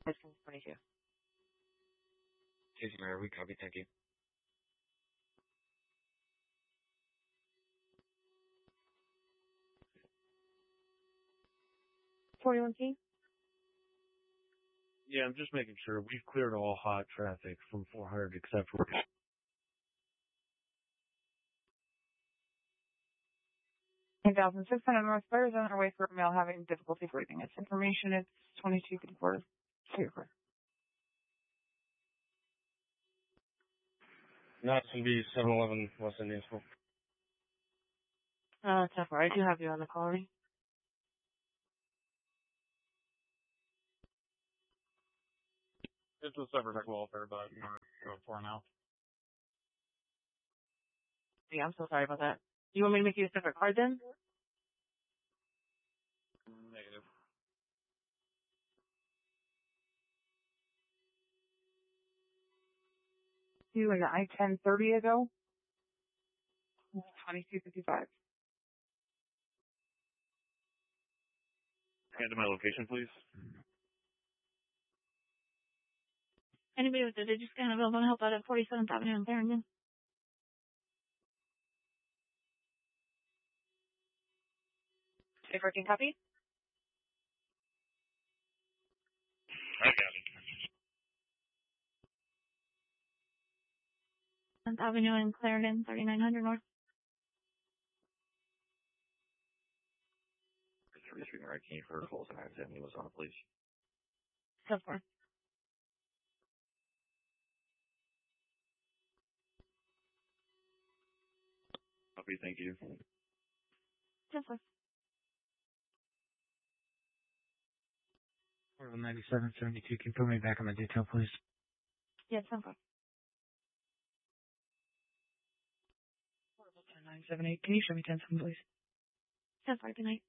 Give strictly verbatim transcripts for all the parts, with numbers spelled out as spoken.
That's twenty-two. Casey Mayor, we copy, thank you. forty-one King? Yeah, I'm just making sure we've cleared all hot traffic from four hundred except for... one thousand six hundred North Fires on our way for a male having difficulty breathing. Its information, it's twenty-two fifty-four. Super. Not to be seven eleven West Indian School. Uh, ten four. I do have you on the call, right? It's a separate welfare, but you know, go for now. Yeah, I'm so sorry about that. You want me to make you a separate card then? Negative. You and I ten thirty ago? twenty-two fifty-five. Head to my location, please. Anybody with a digit scan available to help out at forty-seventh Avenue in Clarendon? Safe working copy? I got it. seventh Avenue in Clarendon, thirty-nine hundred North. Speaking right, can you for calls and I have was on, please? So far. Copy, thank you. So far. ninety-seven seventy-two, can you put me back on the detail, please? Yes, so far. nine seven eight, can you show me ten seven, please? So far, good night.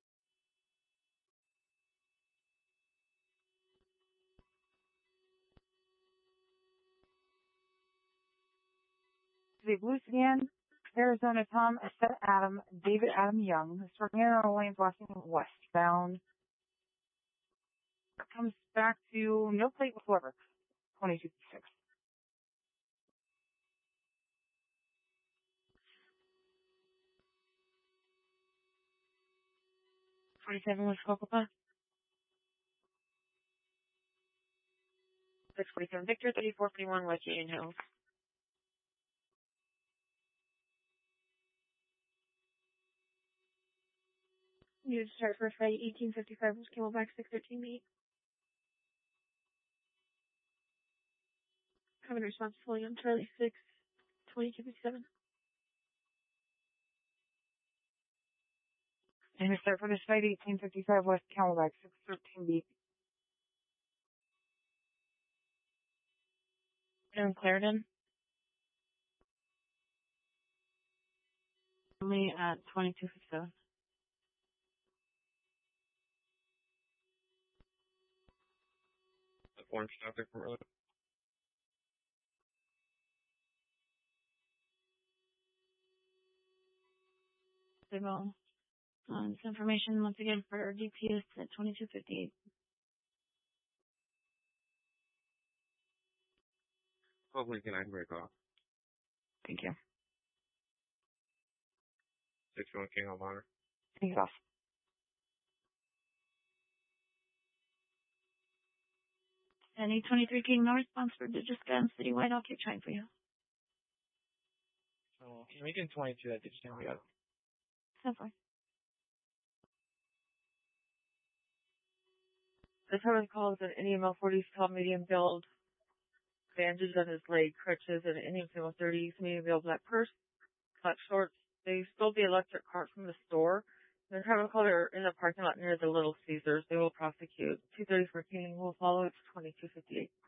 The Blue Scan, Arizona Tom, Seth Adam, David Adam Young, starting in our lanes walking westbound. Comes back to no plate whatsoever. twenty-two six. forty-seven West Cocopa. six forty-seven Victor, thirty-four forty-one West Union Hills. You would start first flight eighteen fifty-five West Camelback six thirteen B. Having a response fully on Charlie six twenty-two fifty-seven. And we start for this flight eighteen fifty-five West Camelback six thirteen B. In Clarendon. Only at twenty-two fifty-seven. Orange traffic from earlier. Signal. Um, this information once again for D P S at twenty-two fifty-eight. Hopefully, can I break off? Thank you. six one King of Honor. Thanks off. And eight twenty-three King, no response for Digiscan citywide. I'll keep trying for you. Oh, can you make it twenty-two that Digiscan? We got it. So far. This one calls an N E M L forty tall medium build, bandages on his leg, crutches, and N E M L thirty medium build black purse, black shorts. They stole the electric cart from the store. They're trying to call her in the parking lot near the Little Caesars. They will prosecute. two thirty-four King will follow. It's twenty-two fifty-eight.